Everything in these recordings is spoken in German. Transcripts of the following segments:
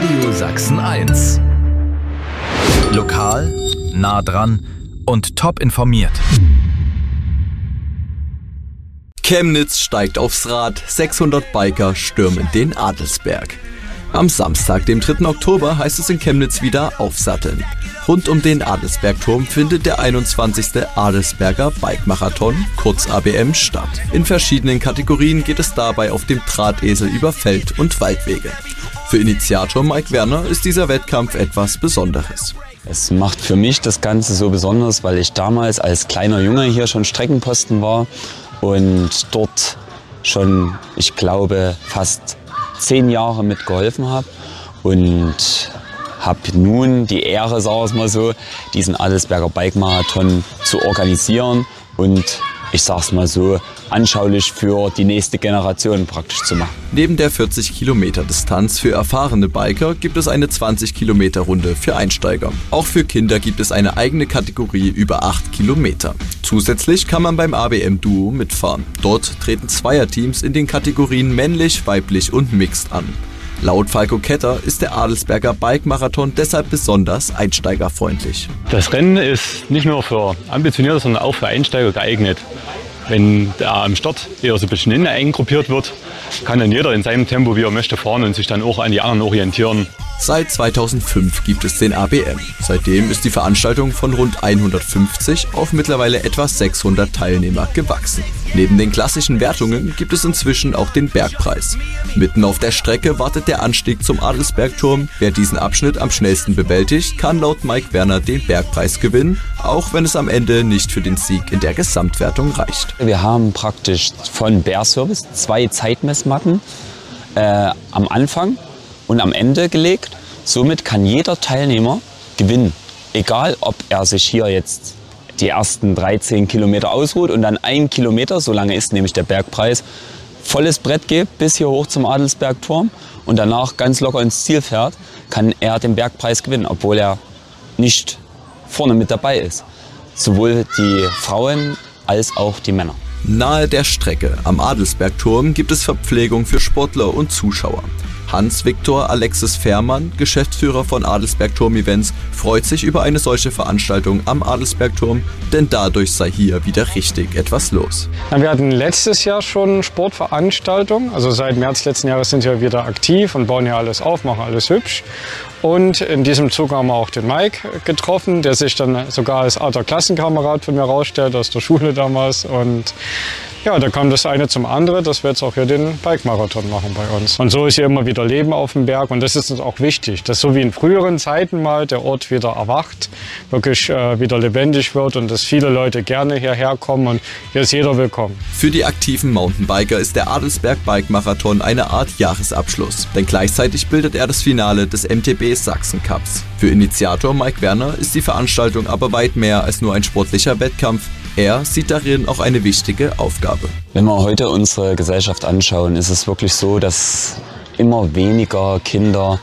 Radio Sachsen 1. Lokal, nah dran und top informiert. Chemnitz steigt aufs Rad, 600 Biker stürmen den Adelsberg. Am Samstag, dem 3. Oktober, heißt es in Chemnitz wieder aufsatteln. Rund um den Adelsbergturm findet der 21. Adelsberger Bike-Marathon, kurz ABM, statt. In verschiedenen Kategorien geht es dabei auf dem Drahtesel über Feld- und Waldwege. Für Initiator Mike Werner ist dieser Wettkampf etwas Besonderes. Es macht für mich das Ganze so besonders, weil ich damals als kleiner Junge hier schon Streckenposten war und dort schon, ich glaube, fast 10 Jahre mitgeholfen habe und habe nun die Ehre, sagen wir es mal so, diesen Adelsberger Bike-Marathon zu organisieren und, ich sage es mal so, anschaulich für die nächste Generation praktisch zu machen. Neben der 40 Kilometer Distanz für erfahrene Biker gibt es eine 20 Kilometer Runde für Einsteiger. Auch für Kinder gibt es eine eigene Kategorie über 8 Kilometer. Zusätzlich kann man beim ABM Duo mitfahren. Dort treten Zweierteams in den Kategorien männlich, weiblich und mixed an. Laut Falco Ketter ist der Adelsberger Bike-Marathon deshalb besonders einsteigerfreundlich. Das Rennen ist nicht nur für Ambitionierte, sondern auch für Einsteiger geeignet. Wenn da am Start eher so ein bisschen innen eingruppiert wird, kann dann jeder in seinem Tempo, wie er möchte, fahren und sich dann auch an die anderen orientieren. Seit 2005 gibt es den ABM. Seitdem ist die Veranstaltung von rund 150 auf mittlerweile etwa 600 Teilnehmer gewachsen. Neben den klassischen Wertungen gibt es inzwischen auch den Bergpreis. Mitten auf der Strecke wartet der Anstieg zum Adelsbergturm. Wer diesen Abschnitt am schnellsten bewältigt, kann laut Mike Werner den Bergpreis gewinnen, auch wenn es am Ende nicht für den Sieg in der Gesamtwertung reicht. Wir haben praktisch von Bear Service 2 Zeitmessmatten am Anfang und am Ende gelegt. Somit kann jeder Teilnehmer gewinnen. Egal, ob er sich hier jetzt die ersten 13 Kilometer ausruht und dann 1 Kilometer, so lange ist nämlich der Bergpreis, volles Brett gibt bis hier hoch zum Adelsbergturm und danach ganz locker ins Ziel fährt, kann er den Bergpreis gewinnen, obwohl er nicht vorne mit dabei ist. Sowohl die Frauen als auch die Männer. Nahe der Strecke am Adelsbergturm gibt es Verpflegung für Sportler und Zuschauer. Hans-Viktor Alexis Fährmann, Geschäftsführer von Adelsbergturm Events, freut sich über eine solche Veranstaltung am Adelsbergturm, denn dadurch sei hier wieder richtig etwas los. Wir hatten letztes Jahr schon Sportveranstaltungen, also seit März letzten Jahres sind wir wieder aktiv und bauen hier alles auf, machen alles hübsch. Und in diesem Zug haben wir auch den Mike getroffen, der sich dann sogar als alter Klassenkamerad von mir rausstellt, aus der Schule damals. Und ja, da kam das eine zum anderen, dass wir jetzt auch hier den Bike-Marathon machen bei uns. Und so ist hier immer wieder Leben auf dem Berg und das ist uns auch wichtig, dass so wie in früheren Zeiten mal der Ort wieder erwacht, wirklich wieder lebendig wird und dass viele Leute gerne hierher kommen und hier ist jeder willkommen. Für die aktiven Mountainbiker ist der Adelsberg Bike-Marathon eine Art Jahresabschluss, denn gleichzeitig bildet er das Finale des MTB Sachsen Cups. Für Initiator Mike Werner ist die Veranstaltung aber weit mehr als nur ein sportlicher Wettkampf. Er sieht darin auch eine wichtige Aufgabe. Wenn wir heute unsere Gesellschaft anschauen, ist es wirklich so, dass immer weniger Kinder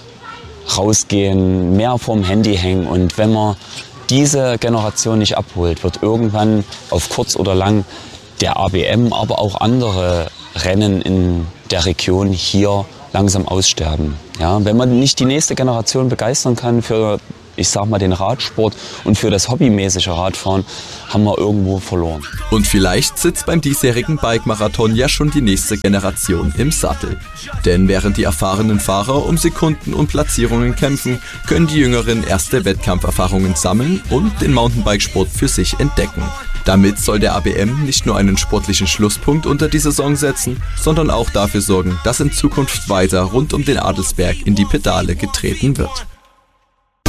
rausgehen, mehr vorm Handy hängen. Und wenn man diese Generation nicht abholt, wird irgendwann auf kurz oder lang der ABM, aber auch andere Rennen in der Region hier langsam aussterben. Ja, wenn man nicht die nächste Generation begeistern kann für, ich sag mal, den Radsport und für das hobbymäßige Radfahren, haben wir irgendwo verloren. Und vielleicht sitzt beim diesjährigen Bike-Marathon ja schon die nächste Generation im Sattel. Denn während die erfahrenen Fahrer um Sekunden und Platzierungen kämpfen, können die Jüngeren erste Wettkampferfahrungen sammeln und den Mountainbikesport für sich entdecken. Damit soll der ABM nicht nur einen sportlichen Schlusspunkt unter die Saison setzen, sondern auch dafür sorgen, dass in Zukunft weiter rund um den Adelsberg in die Pedale getreten wird.